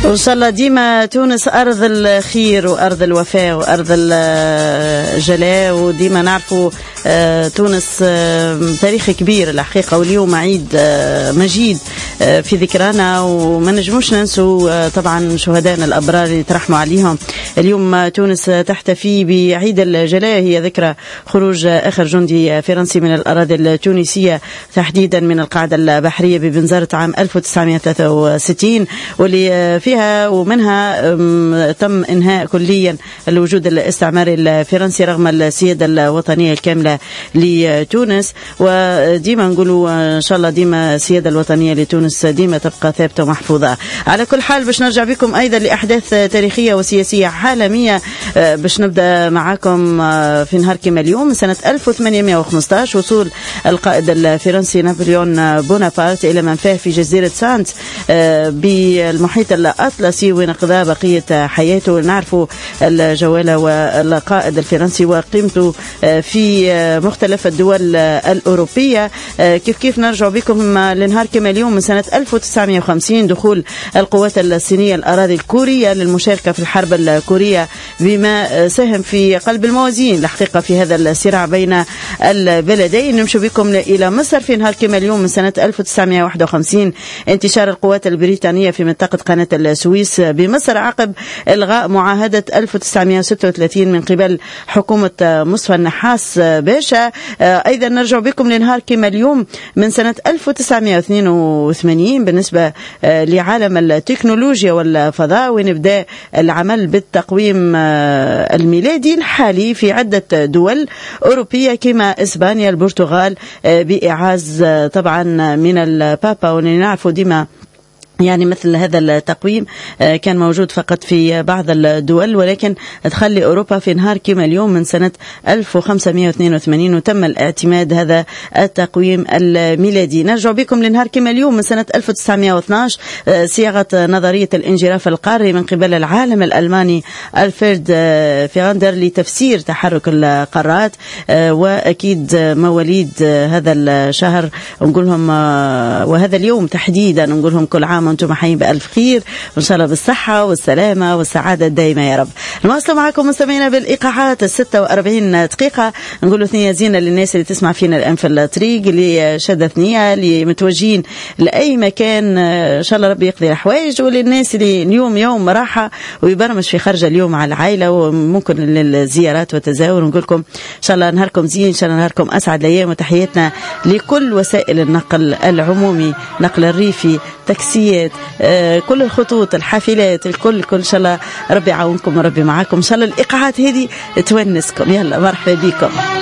وإن شاء الله ديما تونس أرض الخير وأرض الوفاء وأرض الجلاء، وديما نعرفوا تونس تاريخ كبير الحقيقة، واليوم عيد مجيد في ذكرانا، وما نجموش ننسوا طبعا شهدائنا الأبرار اللي ترحموا عليهم. اليوم تونس تحتفي بعيد الجلاء، هي ذكرى خروج آخر جندي فرنسي من الأراضي التونسية، تحديدا من القاعدة البحرية ببنزرت عام 1963، واللي فيها ومنها تم إنهاء كليا الوجود الاستعماري الفرنسي رغم السيادة الوطنية الكاملة لتونس. وديما نقولوا إن شاء الله ديما السيادة الوطنية لتونس ديما تبقى ثابتة ومحفوظة. على كل حال باش نرجع بكم أيضا لأحداث تاريخية وسياسية عالمية، باش نبدأ معاكم في نهار كما اليوم سنة 1815 وصول القائد الفرنسي نابليون بونابرت إلى منفاه في جزيرة سانت بالمحيط الأطلسي، وين قضى بقية حياته. نعرفوا الجولة والقائد الفرنسي وقيمته في مختلف الدول الأوروبية. كيف نرجع بكم لنهار كما اليوم من سنة 1950 دخول القوات الصينية الأراضي الكورية للمشاركة في الحرب الكورية، بما ساهم في قلب الموازين الحقيقة في هذا الصراع بين البلدين. نمشي بكم إلى مصر في نهار كما اليوم من سنة 1951 انتشار القوات البريطانية في منطقة قناة السويس بمصر عقب إلغاء معاهدة 1936 من قبل حكومة مصطفى النحاس باشا. أيضا نرجع بكم لنهار كما اليوم من سنة 1982 بالنسبة لعالم التكنولوجيا والفضاء، ونبدأ العمل بالتقويم الميلادي الحالي في عدة دول أوروبية كما إسبانيا البرتغال بإعاز طبعا من البابا. ونعرفوا ديما يعني مثل هذا التقويم كان موجود فقط في بعض الدول، ولكن دخل لأوروبا في نهار كما اليوم من سنة 1582 وتم الاعتماد هذا التقويم الميلادي. نرجع بكم لنهار كما اليوم من سنة 1912 صياغة نظرية الانجراف القاري من قبل العالم الألماني ألفريد فيغاندر لتفسير تحرك القارات. وأكيد مواليد هذا الشهر نقولهم وهذا اليوم تحديدا نقولهم كل عام وانتم حيين بألف خير، وإن شاء الله بالصحة والسلامة والسعادة الدائمة يا رب. نواصل معكم مستمعينا بالإيقاعات 46 دقيقة. نقولوا ثنية زينة للناس اللي تسمع فينا الآن في الطريق، اللي شادة ثنية، اللي متوجهين لأي مكان إن شاء الله ربي يقضي الحوائج، وللناس اللي اليوم يوم راحة ويبرمج في خرجة اليوم على العائلة وممكن للزيارات والتزاور. نقولكم إن شاء الله نهاركم زين، إن شاء الله نهاركم أسعد الأيام، وتحياتنا لكل وسائل النقل العمومي، نقل الريفي، تاكسيات، كل الخطوط، الحافلات، الكل إن شاء الله ربي يعاونكم وربي معاكم. إن شاء الله الإيقاعات هذه تونسكم. يلا مرحبا بكم.